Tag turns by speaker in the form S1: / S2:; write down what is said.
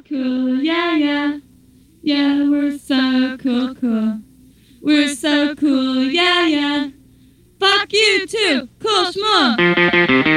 S1: cool, yeah, yeah. Yeah, we're so cool, cool. We're so cool, yeah, yeah. Fuck you too, cool schmuck.